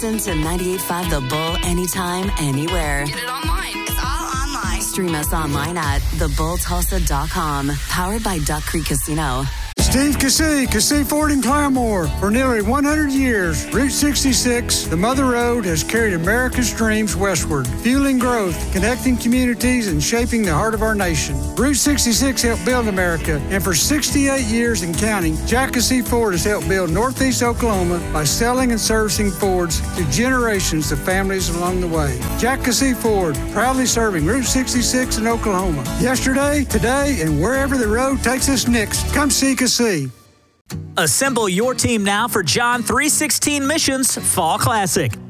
Listen to 98.5 The Bull anytime, anywhere. Get it online. It's all online. Stream us online at thebulltulsa.com. Powered by Duck Creek Casino. Steve Cassey Ford in Claremore. For nearly 100 years, Route 66, the Mother Road, has carried America's dreams westward, fueling growth, connecting communities, and shaping the heart of our nation. Route 66 helped build America, and for 68 years and counting, Jack Cassey Ford has helped build Northeast Oklahoma by selling and servicing Fords to generations of families along the way. Jack Cassey Ford, proudly serving Route 66 in Oklahoma. Yesterday, today, and wherever the road takes us next, come see Cassey. Assemble your team now for John 3:16 Missions Fall Classic.